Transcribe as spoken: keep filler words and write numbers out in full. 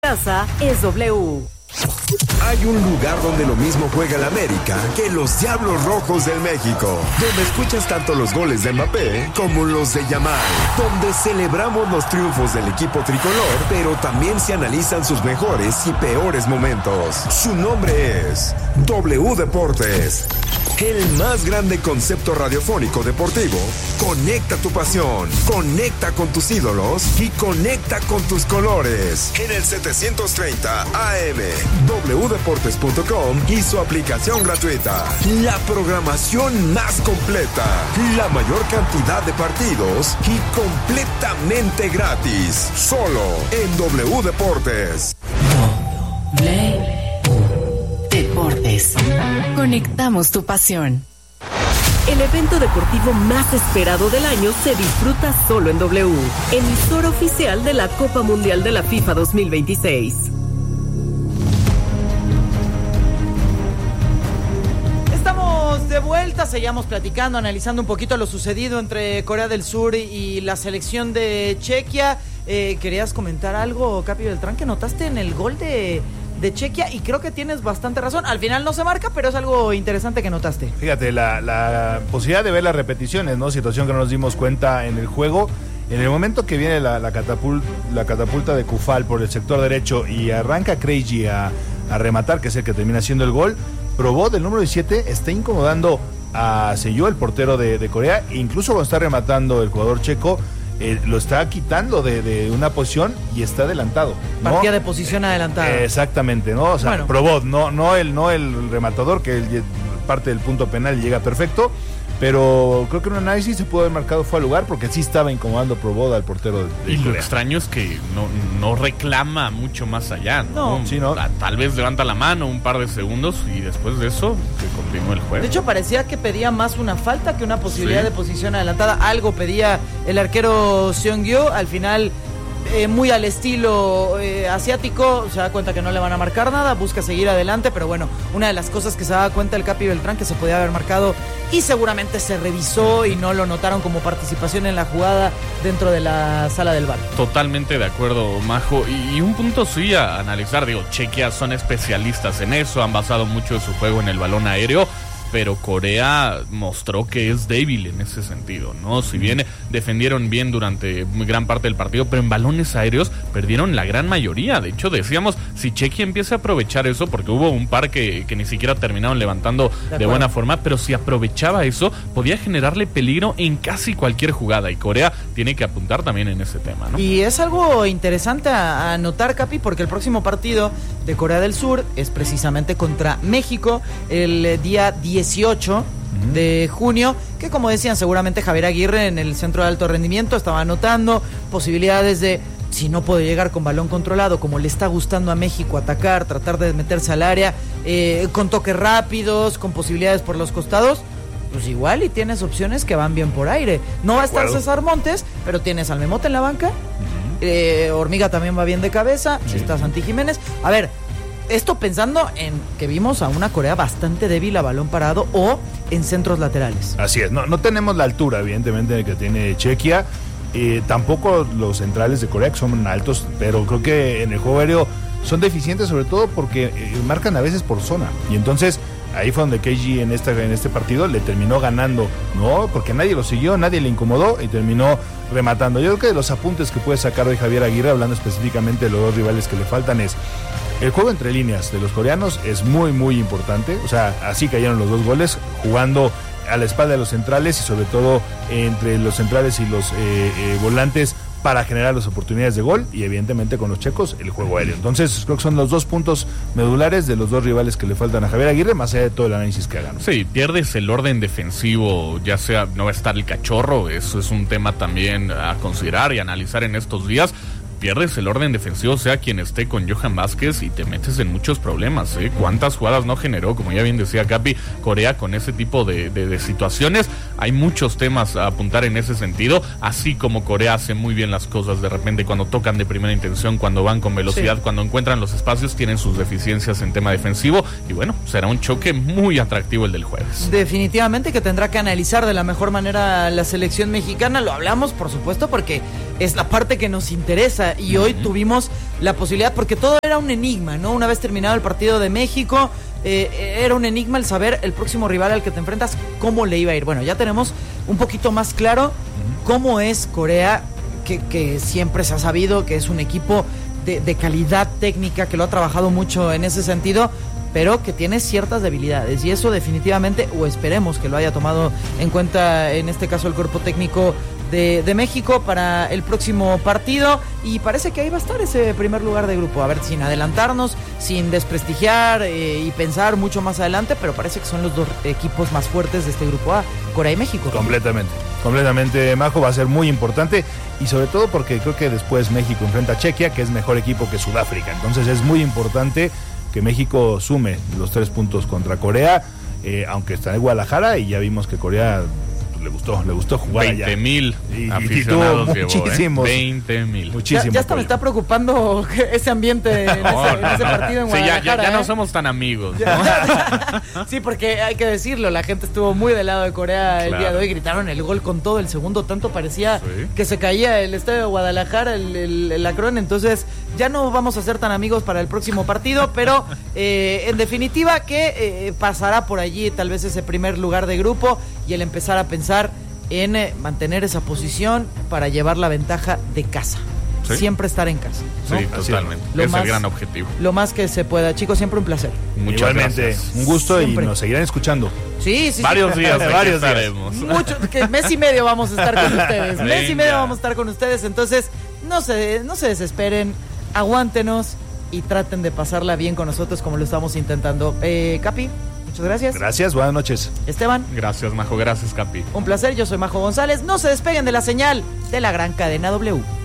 casa es W. Hay un lugar donde lo mismo juega el América que los Diablos Rojos del México, donde escuchas tanto los goles de Mbappé como los de Yamal, donde celebramos los triunfos del equipo tricolor, pero también se analizan sus mejores y peores momentos. Su nombre es W Deportes, el más grande concepto radiofónico deportivo. Conecta tu pasión, conecta con tus ídolos y conecta con tus colores. En el setecientos treinta A M, doble u deportes punto com y su aplicación gratuita. La programación más completa, la mayor cantidad de partidos y completamente gratis. Solo en W Deportes. W Deportes. Conectamos tu pasión. El evento deportivo más esperado del año se disfruta solo en W, emisora oficial de la Copa Mundial de la FIFA dos mil veintiséis. Estamos de vuelta, seguimos platicando, analizando un poquito lo sucedido entre Corea del Sur y la selección de Chequia. Eh, ¿Querías comentar algo, Capi Beltrán, que notaste en el gol de... de Chequia? Y creo que tienes bastante razón. Al final no se marca, pero es algo interesante que notaste. Fíjate, la, la posibilidad de ver las repeticiones, ¿no? Situación que no nos dimos cuenta en el juego. En el momento que viene la, la, catapult, la catapulta de Kufal por el sector derecho y arranca Krejci a, a rematar, que es el que termina haciendo el gol, Probó del número diecisiete, está incomodando a Seyou, el portero de, de Corea, e incluso cuando está rematando el jugador checo, Eh, lo está quitando de, de una posición y está adelantado, ¿no? Partida de posición adelantada. Eh, exactamente, ¿no? O sea, bueno. Probó, no, no, el, no el rematador, que el, parte del punto penal llega perfecto, pero creo que en un análisis se pudo haber marcado fuera de lugar porque sí estaba incomodando Probó al portero de, de Y lo Corea. extraño es que no, no reclama mucho más allá, ¿no? No. Sí, ¿no? Tal vez levanta la mano un par de segundos y después de eso que continúe el juego. De hecho, parecía que pedía más una falta que una posibilidad Sí. de posición adelantada. Algo pedía el arquero Seong-gyu. Al final, eh, muy al estilo eh, asiático, se da cuenta que no le van a marcar nada, busca seguir adelante, pero bueno, una de las cosas que se da cuenta el Capi Beltrán, que se podía haber marcado y seguramente se revisó y no lo notaron como participación en la jugada dentro de la sala del V A R. Totalmente de acuerdo, Majo. Y, y un punto sí a analizar, digo, Chequia son especialistas en eso, han basado mucho de su juego en el balón aéreo, pero Corea mostró que es débil en ese sentido, ¿no? Si bien defendieron bien durante muy gran parte del partido, pero en balones aéreos perdieron la gran mayoría. De hecho, decíamos, si Chequia empieza a aprovechar eso, porque hubo un par que, que ni siquiera terminaron levantando de, de buena forma, pero si aprovechaba eso, podía generarle peligro en casi cualquier jugada, y Corea tiene que apuntar también en ese tema, ¿no? Y es algo interesante a, a notar, Capi, porque el próximo partido de Corea del Sur es precisamente contra México, el día dieciocho de junio, que como decían seguramente Javier Aguirre en el centro de alto rendimiento estaba anotando posibilidades de, si no puede llegar con balón controlado, como le está gustando a México, atacar, tratar de meterse al área, eh, con toques rápidos, con posibilidades por los costados, pues igual y tienes opciones que van bien por aire. No va a estar César Montes, pero tienes al Memote en la banca, uh-huh. eh, Hormiga también va bien de cabeza, sí. Está Santi Jiménez. A ver, esto pensando en que vimos a una Corea bastante débil a balón parado o en centros laterales. Así es, no, no tenemos la altura, evidentemente, que tiene Chequia. Eh, tampoco los centrales de Corea, que son altos, pero creo que en el juego aéreo son deficientes, sobre todo porque eh, marcan a veces por zona. Y entonces ahí fue donde K G en, esta, en este partido le terminó ganando, ¿no? Porque nadie lo siguió, nadie le incomodó y terminó rematando. Yo creo que de los apuntes que puede sacar de Javier Aguirre, hablando específicamente de los dos rivales que le faltan, es el juego entre líneas de los coreanos es muy, muy importante. O sea, así cayeron los dos goles, jugando a la espalda de los centrales y sobre todo entre los centrales y los eh, eh, volantes para generar las oportunidades de gol, y evidentemente con los checos el juego aéreo. Entonces creo que son los dos puntos medulares de los dos rivales que le faltan a Javier Aguirre, más allá de todo el análisis que hagan. Sí, pierdes el orden defensivo, ya sea no va a estar el cachorro, eso es un tema también a considerar y analizar en estos días. Pierdes el orden defensivo, sea quien esté, con Johan Vázquez, y te metes en muchos problemas, ¿eh? ¿Cuántas jugadas no generó, como ya bien decía Capi, Corea con ese tipo de, de, de situaciones? Hay muchos temas a apuntar en ese sentido, así como Corea hace muy bien las cosas de repente cuando tocan de primera intención, cuando van con velocidad, sí. Cuando encuentran los espacios, tienen sus deficiencias en tema defensivo, y bueno, será un choque muy atractivo el del jueves. Definitivamente que tendrá que analizar de la mejor manera la selección mexicana, lo hablamos por supuesto porque es la parte que nos interesa y hoy tuvimos la posibilidad, porque todo era un enigma, ¿no? Una vez terminado el partido de México, eh, era un enigma el saber el próximo rival al que te enfrentas, cómo le iba a ir. Bueno, ya tenemos un poquito más claro cómo es Corea, que, que siempre se ha sabido que es un equipo de, de calidad técnica, que lo ha trabajado mucho en ese sentido, pero que tiene ciertas debilidades, y eso definitivamente, o esperemos que lo haya tomado en cuenta en este caso el cuerpo técnico de, de México para el próximo partido, y parece que ahí va a estar ese primer lugar de grupo. A ver, sin adelantarnos, sin desprestigiar eh, y pensar mucho más adelante, pero parece que son los dos equipos más fuertes de este grupo A, Corea y México. Completamente, completamente, Majo, va a ser muy importante, y sobre todo porque creo que después México enfrenta a Chequia, que es mejor equipo que Sudáfrica, entonces es muy importante que México sume los tres puntos contra Corea, eh, aunque está en Guadalajara, y ya vimos que Corea pues, le gustó, le gustó jugar allá. veinte mil y, aficionados y llevó, muchísimos, ¿eh? veinte mil. Ya, ya hasta me está preocupando ese ambiente en, No, ese, en no, ese no. partido en Sí, Guadalajara. ya, ya, ya ¿eh? no somos tan amigos, ¿no? Sí, porque hay que decirlo, la gente estuvo muy del lado de Corea el Claro. día de hoy, gritaron el gol con todo, el segundo tanto parecía Sí. que se caía el estadio de Guadalajara, el, el, el Akron, entonces ya no vamos a ser tan amigos para el próximo partido, pero eh, en definitiva que eh, pasará por allí tal vez ese primer lugar de grupo y el empezar a pensar en eh, mantener esa posición para llevar la ventaja de casa. Sí. Siempre estar en casa, ¿no? Sí, totalmente. Lo Es más- el gran objetivo. Lo más que se pueda. Chicos, siempre un placer. Muchas Igualmente, gracias. un gusto, Siempre. y nos seguirán escuchando. Sí, sí, Varios sí. días, Varios varios días. estaremos. Mucho, que mes y medio vamos a estar con ustedes. Mes y Venga. medio vamos a estar con ustedes. Entonces, no se, no se desesperen, aguántenos y traten de pasarla bien con nosotros como lo estamos intentando. Eh, Capi, muchas gracias. Gracias, buenas noches. Esteban, Gracias, Majo. Gracias, Capi. un placer. Yo soy Majo González. No se despeguen de la señal de la gran cadena W.